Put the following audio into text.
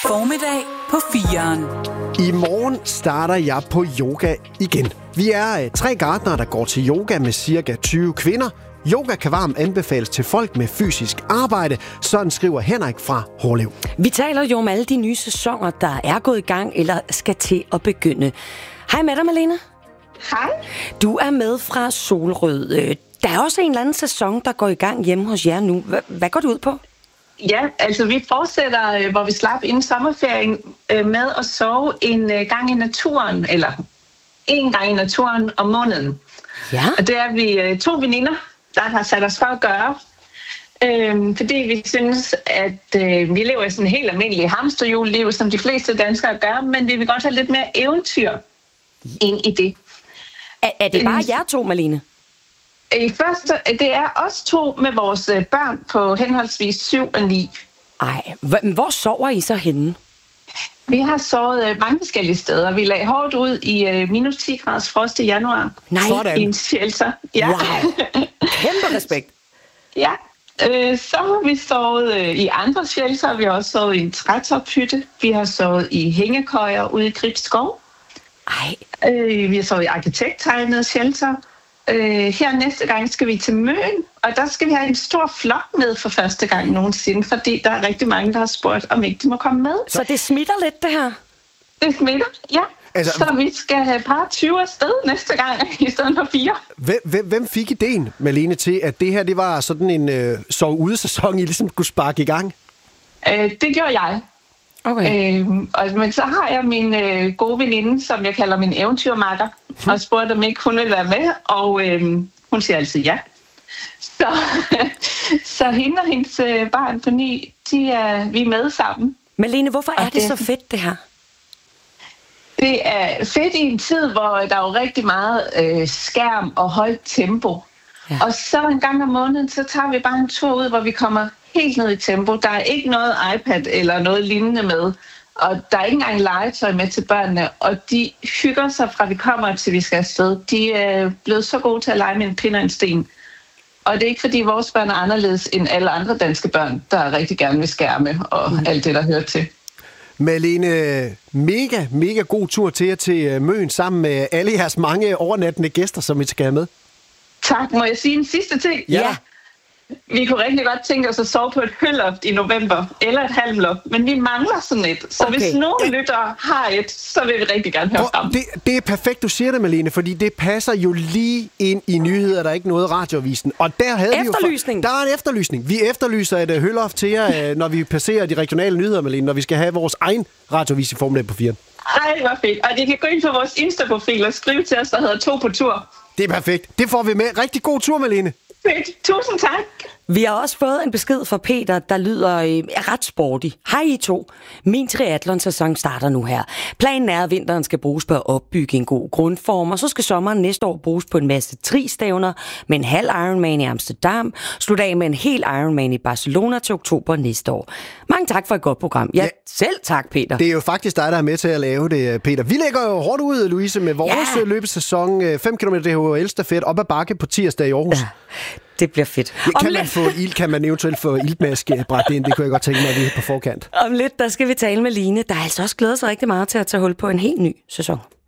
Formiddag på 4'eren. I morgen starter jeg på yoga igen. Vi er 3 gartnere, der går til yoga med cirka 20 kvinder. Yoga kan varmt anbefales til folk med fysisk arbejde, sådan skriver Henrik fra Hårlev. Vi taler jo om alle de nye sæsoner, der er gået i gang eller skal til at begynde. Hej med dig, Malene. Hej. Du er med fra Solrød. Der er også en eller anden sæson, der går i gang hjemme hos jer nu. Hvad går det ud på? Ja, altså vi fortsætter, hvor vi slap inden sommerferien, med at sove en gang i naturen, eller en gang i naturen om måneden. Ja. Og det er vi 2 veninder, der har sat os for at gøre. Fordi vi synes, at vi lever i sådan en helt almindelig hamsterhjulliv, som de fleste danskere gør, men vi vil godt have lidt mere eventyr ind i det. Er det bare jer 2, Malene? Første, det er os 2 med vores børn på henholdsvis 7 og 9. Ej, hvor sover I så henne? Vi har sovet mange forskellige steder. Vi lagde hårdt ud i minus 10 graders frost i januar. Nej. I en shelter. Ja. Wow. Kæmpe respekt. Ja. Så har vi sovet i andre shelter. Vi har også sovet i en trætophytte. Vi har sovet i hængekøjer ude i Gribs Skov. Ej. Vi har sovet i arkitekttegnede shelter. Her næste gang skal vi til Møn, og der skal vi have en stor flok med for første gang nogensinde, fordi der er rigtig mange, der har spurgt, om ikke de må komme med. Så det smitter lidt, det her? Det smitter, ja. Altså, så vi skal have par 20 afsted næste gang, i stedet for 4. Hvem fik ideen, Malene, til, at det her det var sådan en sove-ude-sæson, I ligesom skulle sparke i gang? Det gjorde jeg. Okay. Men så har jeg min gode veninde, som jeg kalder min eventyrmakker, og spurgte, om ikke hun ville være med, og hun siger altid ja. Så hende og hendes barn på 9, vi er med sammen. Malene, hvorfor er det så fedt, det her? Det er fedt i en tid, hvor der er jo rigtig meget skærm og højt tempo. Ja. Og så en gang om måneden, så tager vi bare en tur ud, hvor vi kommer helt ned i tempo. Der er ikke noget iPad eller noget lignende med. Og der er ikke engang legetøj med til børnene. Og de hygger sig fra vi kommer til vi skal afsted. De er blevet så gode til at lege med en pind og en sten. Og det er ikke fordi vores børn er anderledes end alle andre danske børn, der rigtig gerne vil skærme og alt det, der hører til. Malene, mega god tur til jer til Møn sammen med alle jeres mange overnattende gæster, som I skal have med. Tak. Må jeg sige en sidste ting? Ja. Vi kunne rigtig godt tænke os at sove på et høloft i november, eller et halmloft, men vi mangler sådan et. Så okay. Hvis nogen lyttere har et, så vil vi rigtig gerne høre frem. Det er perfekt, du siger det, Malene, fordi det passer jo lige ind i nyheder, der er ikke noget radioavisen. Og der havde efterlysning. Vi jo... Der er en efterlysning. Vi efterlyser et høloft til jer, når vi passerer de regionale nyheder, Malene, når vi skal have vores egen radioavis i formiddag på 4'eren. Ej, hvor fedt. Og de kan gå ind på vores Insta-profil og skrive til os, der hedder 2 på tur. Det er perfekt. Det får vi med. Rigtig god tur, Malene. Fedt. Tusind tak. Vi har også fået en besked fra Peter, der lyder ret sporty. Hej I 2. Min triathlon-sæson starter nu her. Planen er, at vinteren skal bruges på at opbygge en god grundform, og så skal sommeren næste år bruges på en masse tri-stævner med en halv Ironman i Amsterdam, slutte af med en hel Ironman i Barcelona til oktober næste år. Mange tak for et godt program. Ja, selv tak, Peter. Det er jo faktisk dig, der er med til at lave det, Peter. Vi lægger jo hårdt ud, Louise, med vores løbesæson. 5 km DHL-stafet op ad bakke på tirsdag i Aarhus. Ja. Det bliver fedt. Kan man eventuelt få iltmaske bragt ind? Det kunne jeg godt tænke mig, at vi er på forkant. Om lidt, der skal vi tale med Line, der altså også glæder sig rigtig meget til at tage hul på en helt ny sæson.